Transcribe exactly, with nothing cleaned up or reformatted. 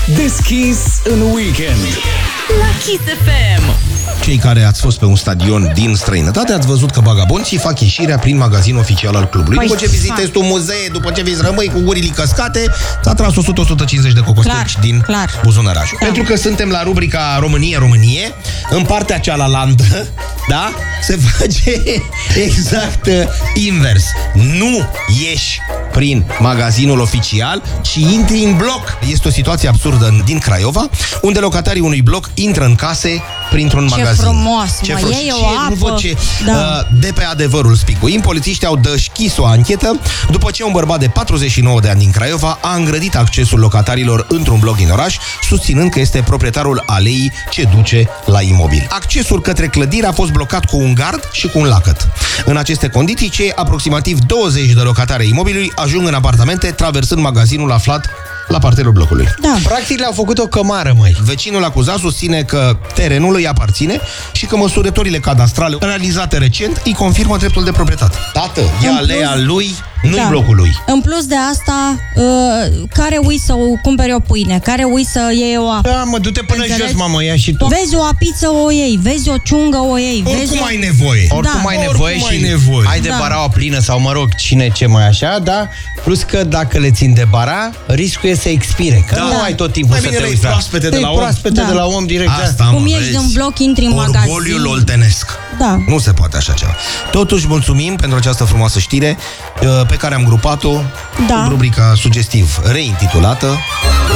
Deschis în weekend la Kiss F M. Cei care ați fost pe un stadion din străinătate ați văzut că vagabonții fac ieșirea prin magazin oficial al clubului. Păi, după ce vizitezi tu muzee, după ce vezi rămâi cu gurile căscate, ți-a tras o sută - o sută cincizeci de cocosteci din clar. buzunăraș. Da. Pentru că suntem la rubrica România, Românie, în partea cealaltă, da, se face exact invers. Nu ieși prin magazinul oficial, ci intri în bloc. Este o situație absurdă din Craiova, unde locatarii unui bloc intră în case printr-un ce magazin. Frumos, ce mă, frumos! iei o apă. Nu văd ce... Da. Uh, de pe Adevărul spicuim, polițiștii au deschis o anchetă după ce un bărbat de patruzeci și nouă de ani din Craiova a îngrădit accesul locatarilor într-un bloc din oraș, susținând că este proprietarul aleii ce duce la imobil. Accesul către clădire a fost blocat cu un gard și cu un lacăt. În aceste condiții, cei aproximativ douăzeci de locatari ai imobilului ajung în apartamente, traversând magazinul aflat la parterul blocului. Da. Practic le-au făcut o cămară, măi. Vecinul acuzat susține că terenul îi aparține și că măsurătorile cadastrale realizate recent îi confirmă dreptul de proprietate. Tată, e alea lui, nu-i da. blocul lui. În plus de asta, uh, care ui să cumpere o pâine, care ui să iei o apă. Da, mă, du-te până Înțelegi? jos, mamă, ia și tu. Vezi o apiță, o iei, vezi o ciungă, o iei. Oricum vezi ai nevoie. Oricum da. ai nevoie Oricum și ai nevoie. ai de Da. baraua plină sau, mă rog, cine ce mai așa, da? Plus că dacă le țin de bara, riscul e să expire, că Da. nu ai tot timpul Mai să bine te le uiți. iei proaspete de la om. proaspete Da. de la om direct. Asta, da. Cum mă, ieși vezi? din bloc, intri în magazin. Orgoliul oltenesc. Da. Nu se poate așa ceva. Totuși, mulțumim pentru această frumoasă știre pe care am grupat-o Da. în rubrica sugestiv reintitulată